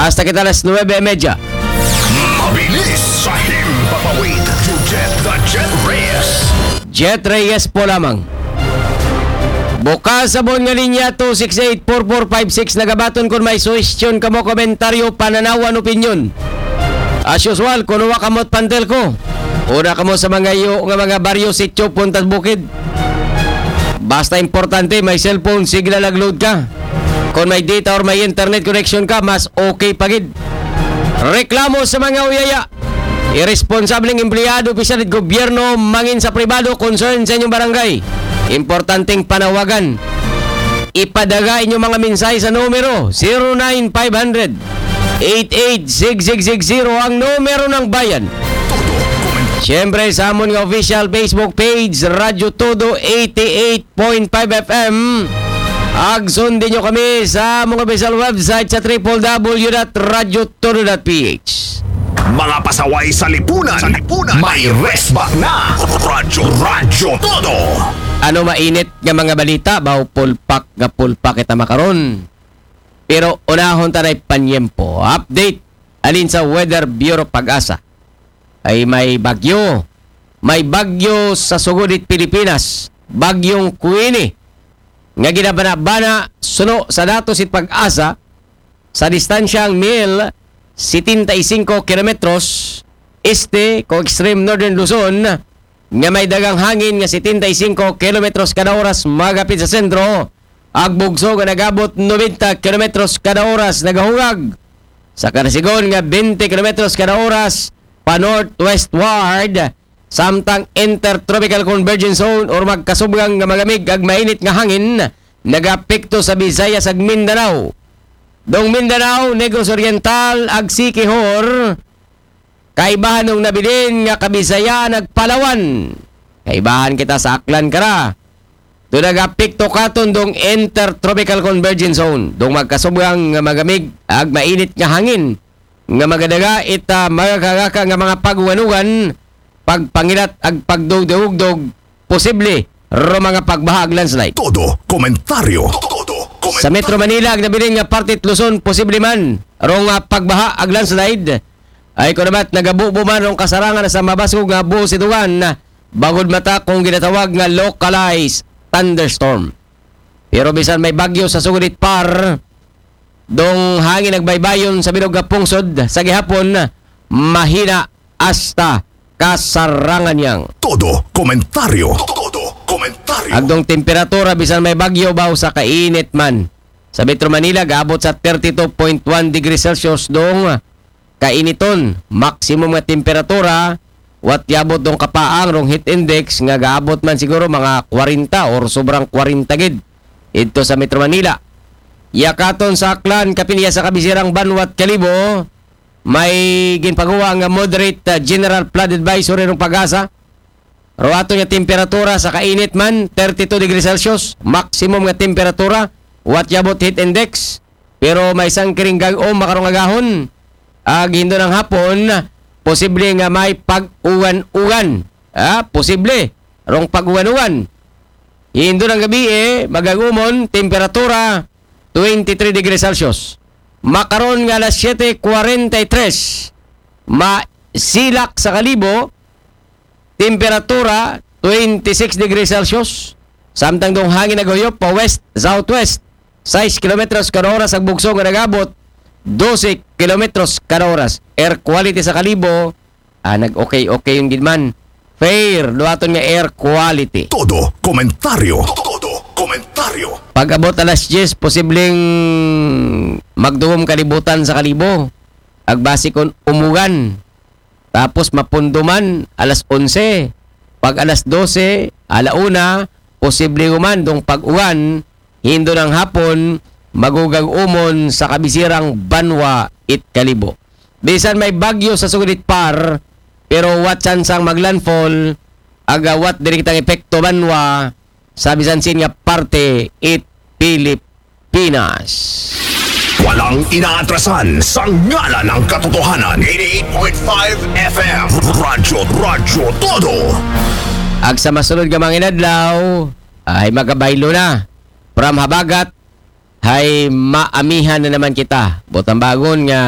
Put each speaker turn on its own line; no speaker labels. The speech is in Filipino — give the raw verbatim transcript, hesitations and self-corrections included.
Hasta kita alas nuwebe y media.
Mabilis sa himpapawid. You get the Jet Reyes.
Jet Reyes po lamang. Bukas sa buong nga linya two six eight four four five six. Nagabaton kung may suwestyon kamo, komentaryo, pananawan, opinyon. As usual, kunuwa kamot pantel ko. Una kamo sa mga iyo nga mga baryo, sityo, puntas bukid. Basta importante, may cellphone, signal nag-load ka. Kung may data or may internet connection ka, mas okay pagid. Reklamo sa mga uyaya. Irresponsableng empleyado, opisyal at gobyerno, mangin sa pribado, concern sa inyong barangay. Importanteng panawagan. Ipadaga inyong mga mensahe sa numero zero nine five hundred eight eight six six six zero, ang numero ng bayan. Siyempre sa amon nga official Facebook page, Radyo Todo eighty-eight point five F M. Agsun din nyo kami sa mga official website sa w w w dot radyo todo dot p h.
Mga pasaway sa lipunan, sa lipunan. May resback na. Radyo, Radyo Todo.
Ano mainit nga mga balita, baw pulpak nga pulpak kita makaron. Pero unahon tanay panyempo. Update alin sa Weather Bureau Pag-asa. Ay may bagyo. May bagyo sa sugudit Pilipinas. Bagyong Queenie. Nga ginabana-bana suno sa datos it Pag-asa sa distansyang mil setenta y cinco kilometros este ko extreme northern Luzon, nga may dagang hangin nga setenta y cinco kilometros kada oras magapit sa sentro. Agbugso nga nagabot noventa kilometros kada oras nagahungag. Sa Karasigon nga twenty kilometros kada oras pa northwestward. Samtang intertropical convergence zone or magkasubgang nga magamig ag mainit nga hangin nagapekto sa Visayas ag Mindanao. Dong Mindanao, Negros Oriental ag Siquijor. Kaibahan nung nabilin nga Kabisayan ag Palawan. Kaibahan kita sa Aklan Kara. Doon nagapekto katon dong intertropical convergence zone. Dong magkasubgang nga magamig ag mainit nga hangin nga magadaga ita magakagaka nga mga pagwanugan, pagpangilat ag pagdugdugdog, posible ro mga pagbahag landslide.
Todo komentaryo. Todo komentaryo.
Sa Metro Manila ag nabiling nga partit Luzon, posible man ro nga pagbaha ag landslide. Ay ko naman nagabubo man rong kasarangan sa mabasog nga buo situan na bagod mata kung ginatawag nga localized thunderstorm. Pero bisan may bagyo sa sugudit par, dong hangin nagbaybayon sa bilog nga pungsod sa gihapon, mahina hasta kasarangan yang.
Todo komentaryo. Todo komentaryo.
Agdong temperatura bisan may bagyo baw sa kainit man. Sa Metro Manila gaabot sa thirty-two point one degrees Celsius dong kainiton. Maximum nga temperatura wat yabot dong kapaang rong heat index nga gaabot man siguro mga forty or sobrang forty gid. Ito sa Metro Manila. Yakaton sa Aklan, kapilya sa kabisirang Banwat, Kalibo, may ginpagawa nga moderate uh, general flood advisory ng Pag-asa. Rawato nga temperatura sa kainit man, thirty-two degrees Celsius. Maximum nga temperatura, wat yabot heat index. Pero may isang kiringgag o makarong agahon. Ag hindo ng hapon, posible nga may pag-uwan-uwan. Ah, posible. Rong pag-uwan-uwan. Hindo ng gabi eh, magagumon, temperatura, twenty-three degrees Celsius. Makaron nga alas seven forty-three. Masilak sa Kalibo, temperatura twenty-six degrees Celsius. Samtang dong hangin naguyop pa west, southwest, six kilometros kada oras ang bugso nga nagabot twelve kilometros kada oras. Air quality sa Kalibo, ah, nag-okay-okay yung gidman. Fair, luwaton nga air quality.
Todo komentaryo. Todo komentaryo.
Pag abot alas ten, posibleng magduwom kalibutan sa Kalibo. Agbasikon umugan. Tapos mapunduman alas eleven. Pag alas twelve, alauna, posible human dong pag-uwan. Hindo ng hapon, magugag umon sa kabisirang Banwa it Kalibo. Bisan may bagyo sa sugudit par, pero wat chansang maglandfall, agawat direktang epekto Banwa sa bisansin nga parte it Pilipinas.
Walang inaatrasan sa ngalan ng katotohanan. eighty-eight point five F M. Radyo, Radyo Todo.
Ag sa masunod nga mga inadlaw, ay magabaylo na. From habagat, ay maamihan na naman kita. Botang bagon nga